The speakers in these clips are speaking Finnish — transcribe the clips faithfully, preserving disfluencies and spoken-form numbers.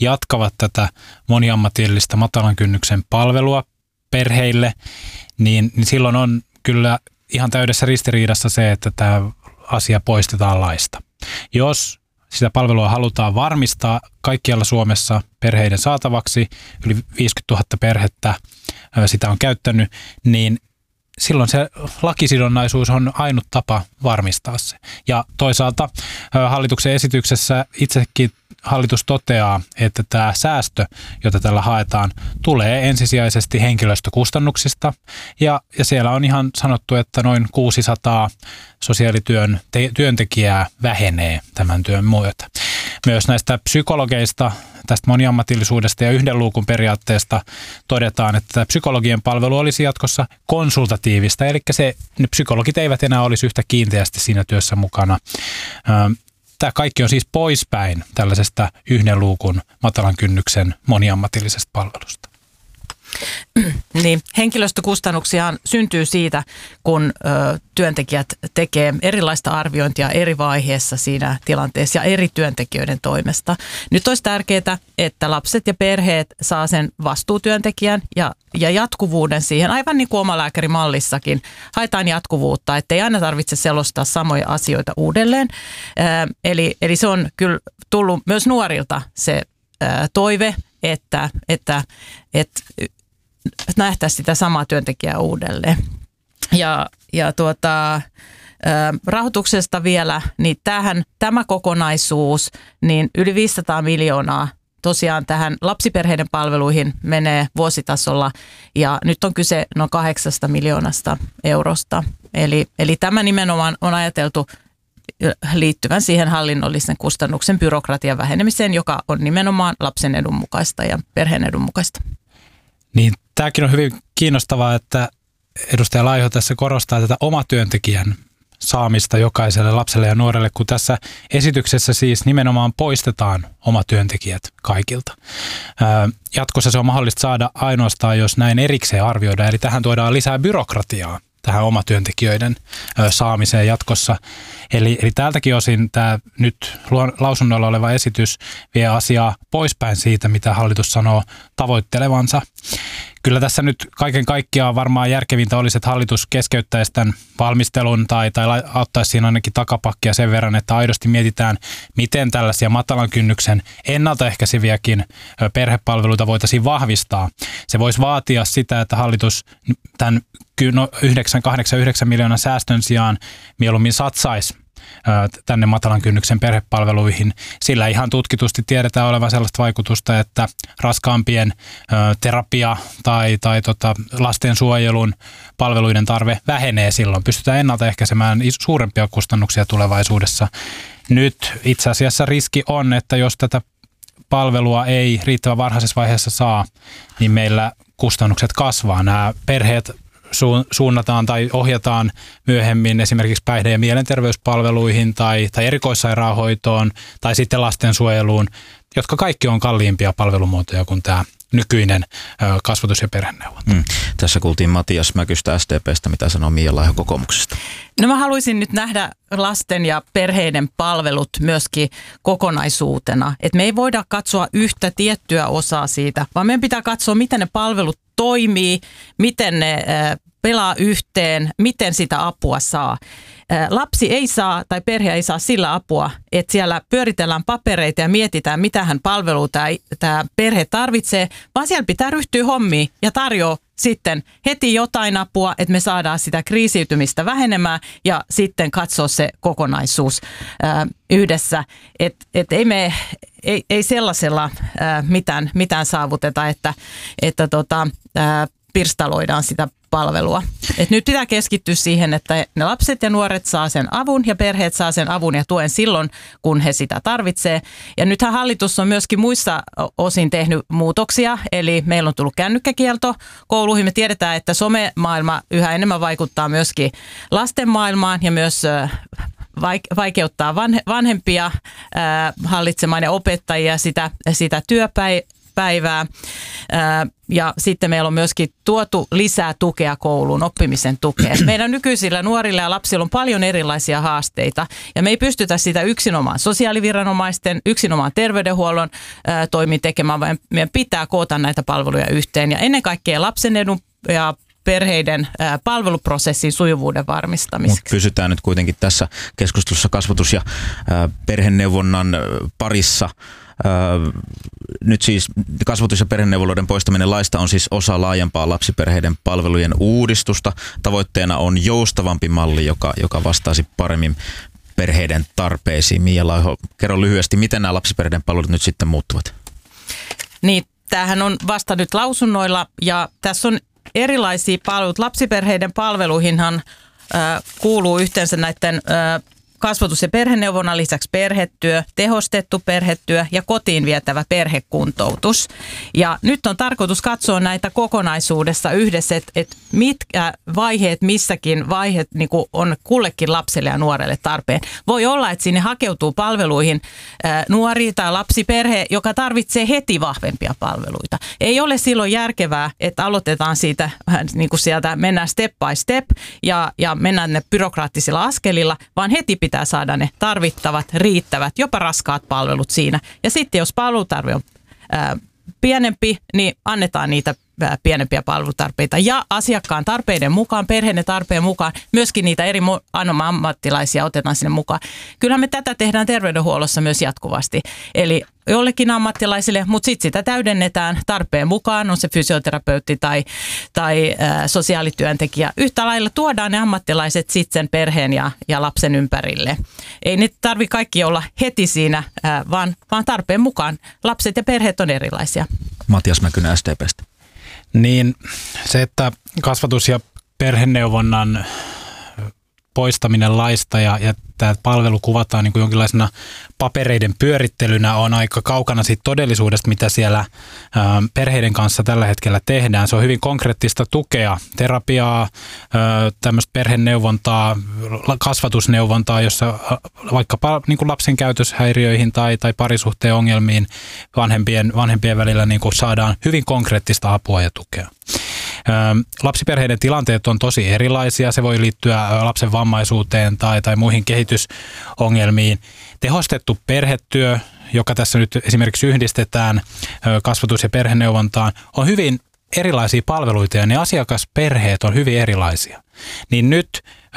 jatkavat tätä moniammatillista matalan kynnyksen palvelua perheille, niin, niin silloin on kyllä ihan täydessä ristiriidassa se, että tämä asia poistetaan laista. Jos sitä palvelua halutaan varmistaa kaikkialla Suomessa perheiden saatavaksi, yli viisikymmentätuhatta perhettä sitä on käyttänyt, niin silloin se lakisidonnaisuus on ainut tapa varmistaa se. Ja toisaalta hallituksen esityksessä itsekin hallitus toteaa, että tämä säästö, jota tällä haetaan, tulee ensisijaisesti henkilöstökustannuksista. Ja, ja siellä on ihan sanottu, että noin kuusisataa sosiaalityön te- työntekijää vähenee tämän työn myötä. Myös näistä psykologeista, tästä moniammatillisuudesta ja yhden luukun periaatteesta todetaan, että psykologien palvelu olisi jatkossa konsultatiivista, eli se, ne psykologit eivät enää olisi yhtä kiinteästi siinä työssä mukana. Tämä kaikki on siis poispäin tällaisesta yhden luukun matalan kynnyksen moniammatillisesta palvelusta. Niin, henkilöstökustannuksia syntyy siitä, kun ö, työntekijät tekee erilaista arviointia eri vaiheessa siinä tilanteessa ja eri työntekijöiden toimesta. Nyt olisi tärkeää, että lapset ja perheet saa sen vastuutyöntekijän ja, ja jatkuvuuden siihen, aivan niin kuin omalääkärimallissakin. Haetaan jatkuvuutta, ettei aina tarvitse selostaa samoja asioita uudelleen. Ö, eli, eli se on kyllä tullut myös nuorilta se ö, toive, että, että, että nähtäisiin sitä samaa työntekijää uudelleen. Ja, ja tuota, rahoituksesta vielä, niin tähän, tämä kokonaisuus, niin yli viisisataa miljoonaa tosiaan tähän lapsiperheiden palveluihin menee vuositasolla ja nyt on kyse noin kahdeksasta miljoonasta eurosta. Eli, eli tämä nimenomaan on ajateltu liittyvän siihen hallinnollisen kustannuksen byrokratian vähenemiseen, joka on nimenomaan lapsen edun mukaista ja perheen edun mukaista. Niin, tämäkin on hyvin kiinnostavaa, että edustaja Laiho tässä korostaa tätä omatyöntekijän saamista jokaiselle lapselle ja nuorelle, kun tässä esityksessä siis nimenomaan poistetaan omatyöntekijät kaikilta. Jatkossa se on mahdollista saada ainoastaan, jos näin erikseen arvioidaan, eli tähän tuodaan lisää byrokratiaa tähän omatyöntekijöiden saamiseen jatkossa. Eli, eli tältäkin osin tämä nyt lausunnolla oleva esitys vie asiaa poispäin siitä, mitä hallitus sanoo tavoittelevansa. Kyllä tässä nyt kaiken kaikkiaan varmaan järkevintä olisi, että hallitus keskeyttäisi tämän valmistelun tai, tai auttaisi siinä ainakin takapakkia sen verran, että aidosti mietitään, miten tällaisia matalan kynnyksen ennaltaehkäiseviäkin perhepalveluita voitaisiin vahvistaa. Se voisi vaatia sitä, että hallitus tämän yhdeksän, kahdeksan, yhdeksän miljoonan säästön sijaan mieluummin satsaisi tänne matalan kynnyksen perhepalveluihin. Sillä ihan tutkitusti tiedetään olevan sellaista vaikutusta, että raskaampien terapia tai, tai tota, lastensuojelun palveluiden tarve vähenee silloin. Pystytään ennaltaehkäisemään suurempia kustannuksia tulevaisuudessa. Nyt itse asiassa riski on, että jos tätä palvelua ei riittävän varhaisessa vaiheessa saa, niin meillä kustannukset kasvaa. Nämä perheet suunnataan tai ohjataan myöhemmin esimerkiksi päihde- ja mielenterveyspalveluihin tai, tai erikoissairaanhoitoon tai sitten lastensuojeluun, jotka kaikki on kalliimpia palvelumuotoja kuin tämä nykyinen kasvatus- ja perheneuvonta. Mm. Tässä kuultiin Matias Mäkystä S D P:stä, mitä sanoo Mia Laiho kokoomuksesta. No mä haluaisin nyt nähdä lasten ja perheiden palvelut myöskin kokonaisuutena. Että me ei voida katsoa yhtä tiettyä osaa siitä, vaan meidän pitää katsoa, miten ne palvelut toimii, miten ne pelaa yhteen, miten sitä apua saa. Lapsi ei saa tai perhe ei saa sillä apua, että siellä pyöritellään papereita ja mietitään, mitä hän palvelua tämä perhe tarvitsee, vaan siellä pitää ryhtyä hommiin ja tarjoaa sitten heti jotain apua, että me saadaan sitä kriisiytymistä vähenemään ja sitten katsoa se kokonaisuus ää, yhdessä. Että et ei, me, ei, ei sellaisella ää, mitään, mitään saavuteta, että, että tota, ää, pirstaloidaan sitä palvelua. Et nyt pitää keskittyä siihen, että ne lapset ja nuoret saa sen avun ja perheet saa sen avun ja tuen silloin, kun he sitä tarvitsee. Ja nythän hallitus on myöskin muissa osin tehnyt muutoksia, eli meillä on tullut kännykkäkielto kouluihin. Me tiedetään, että somemaailma yhä enemmän vaikuttaa myöskin lasten maailmaan ja myös vaikeuttaa vanhempia hallitsemaan ja opettajia sitä, sitä työpäivää. päivää. Ja sitten meillä on myöskin tuotu lisää tukea kouluun, oppimisen tukea. Meidän nykyisillä nuorilla ja lapsilla on paljon erilaisia haasteita ja me ei pystytä sitä yksinomaan sosiaaliviranomaisten, yksinomaan terveydenhuollon ää, toimin tekemään, vaan meidän pitää koota näitä palveluja yhteen ja ennen kaikkea lapsen edun ja perheiden ää, palveluprosessin sujuvuuden varmistamiseksi. Mut pysytään nyt kuitenkin tässä keskustelussa kasvatus- ja ää, perheneuvonnan parissa. Nyt siis kasvatus- ja perheneuvoloiden poistaminen laista on siis osa laajempaa lapsiperheiden palvelujen uudistusta. Tavoitteena on joustavampi malli, joka, joka vastaisi paremmin perheiden tarpeisiin. Mia Laiho, kerro lyhyesti, miten nämä lapsiperheiden palvelut nyt sitten muuttuvat? Niin, tämähän on vasta nyt lausunnoilla ja tässä on erilaisia palveluita. Lapsiperheiden palveluihinhan äh, kuuluu yhteensä näiden äh, kasvatus- ja perheneuvonnan lisäksi perhetyö, tehostettu perhetyö ja kotiin vietävä perhekuntoutus. Ja nyt on tarkoitus katsoa näitä kokonaisuudessa yhdessä, että et mitkä vaiheet, missäkin vaiheet niin kuin on kullekin lapselle ja nuorelle tarpeen. Voi olla, että sinne hakeutuu palveluihin ää, nuori tai lapsiperhe, joka tarvitsee heti vahvempia palveluita. Ei ole silloin järkevää, että aloitetaan siitä, niin kuin sieltä mennään step by step ja, ja mennään ne byrokraattisilla askelilla, vaan heti pitää saada ne tarvittavat, riittävät, jopa raskaat palvelut siinä. Ja sitten jos palvelutarve on ää, pienempi, niin annetaan niitä ää, pienempiä palvelutarpeita. Ja asiakkaan tarpeiden mukaan, perheiden tarpeen mukaan, myöskin niitä eri ammattilaisia otetaan sinne mukaan. Kyllähän me tätä tehdään terveydenhuollossa myös jatkuvasti. Eli jollekin ammattilaisille, mutta sitten sitä täydennetään tarpeen mukaan, on se fysioterapeutti tai, tai ä, sosiaalityöntekijä. Yhtä lailla tuodaan ne ammattilaiset sitten sen perheen ja, ja lapsen ympärille. Ei nyt tarvitse kaikki olla heti siinä, ä, vaan, vaan tarpeen mukaan. Lapset ja perheet on erilaisia. Matias Mäkynen S D P:stä. Niin se, että kasvatus- ja perheneuvonnan poistaminen laista ja, ja tämä palvelu kuvataan niin kuin jonkinlaisena papereiden pyörittelynä on aika kaukana siitä todellisuudesta, mitä siellä ä, perheiden kanssa tällä hetkellä tehdään. Se on hyvin konkreettista tukea, terapiaa, ä, tämmöistä perheneuvontaa, kasvatusneuvontaa, jossa vaikkapa niin kuin lapsen käytöshäiriöihin tai, tai parisuhteen ongelmiin vanhempien, vanhempien välillä niin kuin saadaan hyvin konkreettista apua ja tukea. Lapsiperheiden tilanteet on tosi erilaisia. Se voi liittyä lapsen vammaisuuteen tai, tai muihin kehitysongelmiin. Tehostettu perhetyö, joka tässä nyt esimerkiksi yhdistetään kasvatus- ja perheneuvontaan, on hyvin erilaisia palveluita ja ne asiakasperheet on hyvin erilaisia. Niin nyt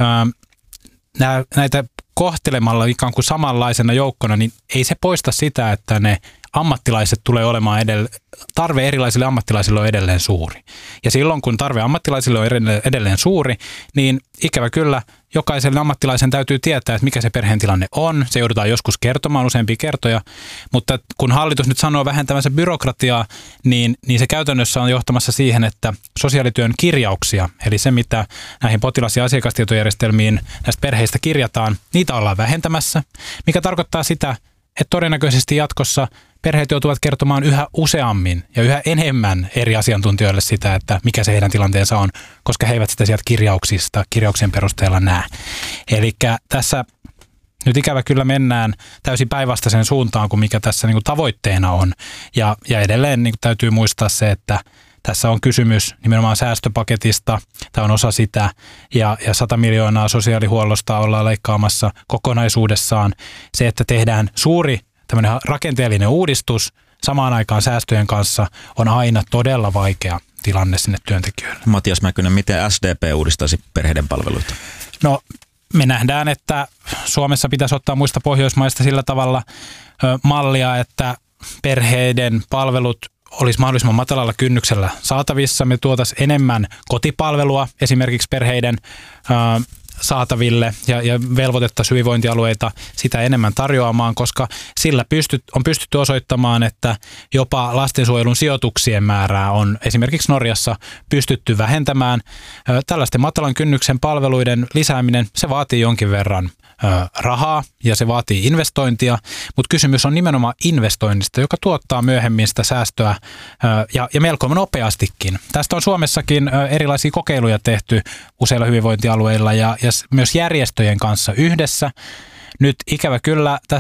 näitä kohtelemalla ikään kuin samanlaisena joukkona, niin ei se poista sitä, että ne ammattilaiset tulee olemaan edelleen, tarve erilaisille ammattilaisille on edelleen suuri. Ja silloin kun tarve ammattilaisille on edelleen suuri, niin ikävä kyllä jokaisen ammattilaisen täytyy tietää, että mikä se perheen tilanne on. Se joudutaan joskus kertomaan useampia kertoja, mutta kun hallitus nyt sanoo vähentävänsä byrokratiaa, niin, niin se käytännössä on johtamassa siihen, että sosiaalityön kirjauksia, eli se mitä näihin potilas- ja asiakastietojärjestelmiin näistä perheistä kirjataan, niitä ollaan vähentämässä, mikä tarkoittaa sitä, että todennäköisesti jatkossa perheet joutuvat kertomaan yhä useammin ja yhä enemmän eri asiantuntijoille sitä, että mikä se heidän tilanteensa on, koska he eivät sitä sieltä kirjauksista, kirjauksien perusteella näe. Eli tässä nyt ikävä kyllä mennään täysin päinvastaiseen suuntaan kuin mikä tässä niin kuin tavoitteena on. Ja, ja edelleen niin kuin täytyy muistaa se, että tässä on kysymys nimenomaan säästöpaketista, tämä on osa sitä, ja, ja sata miljoonaa sosiaalihuollosta ollaan leikkaamassa kokonaisuudessaan. Se, että tehdään suuri tämmöinen rakenteellinen uudistus samaan aikaan säästöjen kanssa, on aina todella vaikea tilanne sinne työntekijöille. Matias Mäkynen, miten S D P uudistaisi perheiden palveluita? No, me nähdään, että Suomessa pitäisi ottaa muista Pohjoismaista sillä tavalla ö, mallia, että perheiden palvelut olisi mahdollisimman matalalla kynnyksellä saatavissa. Me tuotaisiin enemmän kotipalvelua esimerkiksi perheiden ö, saataville ja, ja velvoitettaisiin hyvinvointialueita sitä enemmän tarjoamaan, koska sillä pystyt, on pystytty osoittamaan, että jopa lastensuojelun sijoituksien määrää on esimerkiksi Norjassa pystytty vähentämään. Tällaisten matalan kynnyksen palveluiden lisääminen, se vaatii jonkin verran rahaa ja se vaatii investointia, mutta kysymys on nimenomaan investoinnista, joka tuottaa myöhemmin sitä säästöä ja, ja melko nopeastikin. Tästä on Suomessakin erilaisia kokeiluja tehty useilla hyvinvointialueilla ja, ja myös järjestöjen kanssa yhdessä. Nyt ikävä kyllä tässä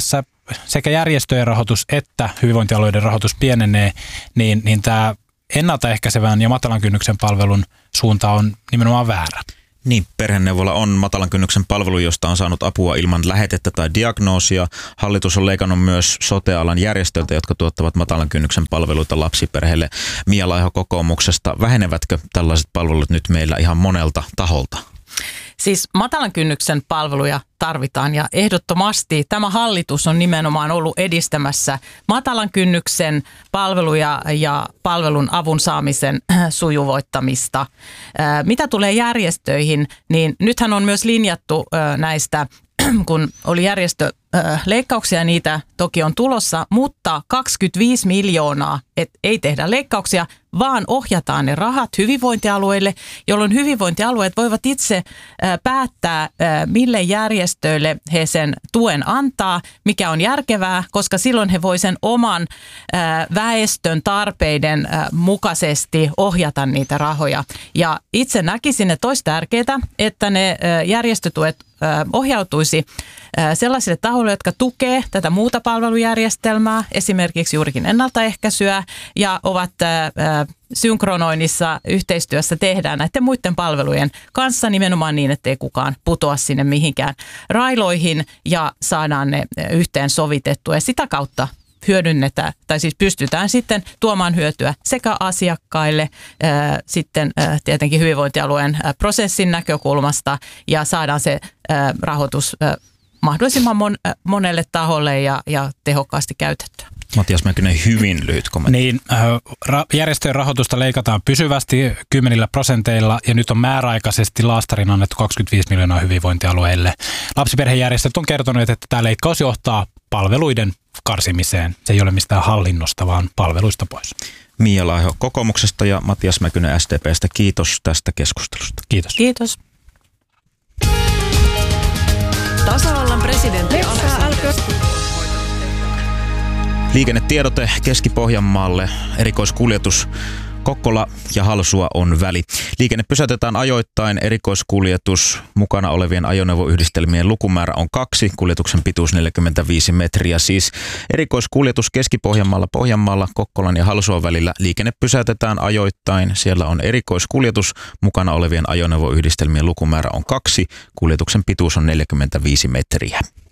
sekä järjestöjen rahoitus että hyvinvointialueiden rahoitus pienenee, niin, niin tämä ennaltaehkäisevän ja matalan kynnyksen palvelun suunta on nimenomaan väärä. Niin, perheneuvola on matalan kynnyksen palvelu, josta on saanut apua ilman lähetettä tai diagnoosia. Hallitus on leikannut myös sote-alan järjestöiltä, jotka tuottavat matalan kynnyksen palveluita lapsiperheille. Mia Laiho kokoomuksesta, vähenevätkö tällaiset palvelut nyt meillä ihan monelta taholta? Siis matalan kynnyksen palveluja tarvitaan ja ehdottomasti tämä hallitus on nimenomaan ollut edistämässä matalan kynnyksen palveluja ja palvelun avun saamisen sujuvoittamista. Mitä tulee järjestöihin, niin nythän on myös linjattu näistä, kun oli järjestöleikkauksia, niitä toki on tulossa, mutta kaksikymmentäviisi miljoonaa, että ei tehdä leikkauksia, vaan ohjataan ne rahat hyvinvointialueille, jolloin hyvinvointialueet voivat itse päättää, mille järjestöille he sen tuen antaa, mikä on järkevää, koska silloin he voi sen oman väestön tarpeiden mukaisesti ohjata niitä rahoja. Ja itse näkisin, että olisi tärkeää, että ne järjestötuet ohjautuisi sellaisille tahoille, jotka tukee tätä muuta palvelujärjestelmää, esimerkiksi juurikin ennaltaehkäisyä, ja ovat synkronoinnissa yhteistyössä tehdään näiden muiden palvelujen kanssa nimenomaan niin, ettei kukaan putoa sinne mihinkään railoihin ja saadaan ne yhteen sovitettua ja sitä kautta hyödynnetään, tai siis pystytään sitten tuomaan hyötyä sekä asiakkaille, ää, sitten ää, tietenkin hyvinvointialueen ää, prosessin näkökulmasta ja saadaan se ää, rahoitus ää, mahdollisimman mon, ää, monelle taholle ja, ja tehokkaasti käytettyä. Matias Mäkynen, hyvin lyhyt kommentti. Niin, ra- järjestöjen rahoitusta leikataan pysyvästi kymmenillä prosenteilla ja nyt on määräaikaisesti laastarin annettu kaksikymmentäviisi miljoonaa hyvinvointialueille. Lapsiperhejärjestöt on kertonut, että tämä leikkaus johtaa palveluiden karsimiseen. Se ei ole mistään hallinnosta, vaan palveluista pois. Mia Laiho kokoomuksesta ja Matias Mäkynen S D P:stä. Kiitos tästä keskustelusta. Kiitos. Kiitos. Tasavallan presidentti Liikennetiedote Keski-Pohjanmaalle. Erikoiskuljetus Kokkola ja Halsua on väli. Liikenne pysäytetään ajoittain. Erikoiskuljetus mukana olevien ajoneuvoyhdistelmien lukumäärä on kaksi. Kuljetuksen pituus neljäkymmentäviisi metriä. Siis erikoiskuljetus Keski-Pohjanmaalla, Pohjanmaalla, Kokkolan ja Halsuan välillä. Liikenne pysäytetään ajoittain. Siellä on erikoiskuljetus mukana olevien ajoneuvoyhdistelmien lukumäärä on kaksi. Kuljetuksen pituus on neljäkymmentäviisi metriä.